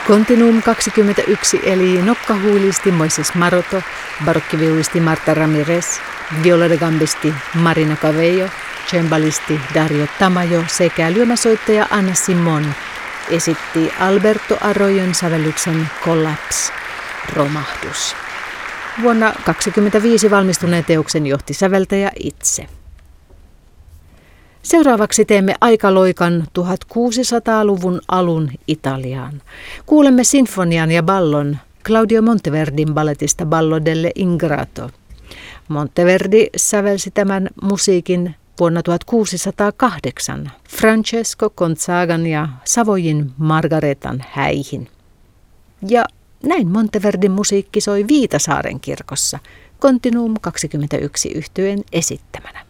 Continuum 21 eli nokkahuulisti Moises Maroto, barokkiviulisti Marta Ramirez, violoregambisti Marina Cabello, cembalisti Dario Tamayo sekä lyömäsoittaja Anna Simon esitti Alberto Arroyon sävellyksen Collapse, romahdus. Vuonna 1925 valmistuneen teoksen johti säveltäjä itse. Seuraavaksi teemme aikaloikan 1600-luvun alun Italiaan. Kuulemme sinfonian ja ballon Claudio Monteverdin balletista Ballo delle Ingrato. Monteverdi sävelsi tämän musiikin vuonna 1608 Francesco Gonzagan ja Savoyin Margaretan häihin. Ja näin Monteverdin musiikki soi Viitasaaren kirkossa Continuum 21 -yhtyeen esittämänä.